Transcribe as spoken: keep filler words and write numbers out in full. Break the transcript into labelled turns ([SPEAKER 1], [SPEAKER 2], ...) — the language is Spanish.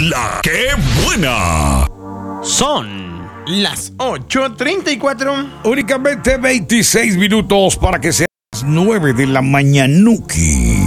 [SPEAKER 1] La ¡Qué buena!
[SPEAKER 2] Son las ocho treinta y cuatro.
[SPEAKER 3] Únicamente veintiséis minutos para que sean las nueve de la mañanuki.